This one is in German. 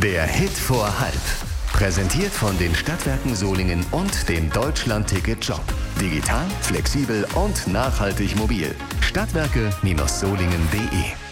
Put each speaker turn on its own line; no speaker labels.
Der Hit vor halb. Präsentiert von den Stadtwerken Solingen und dem Deutschland-Ticket-Job. Digital, flexibel und nachhaltig mobil. Stadtwerke-solingen.de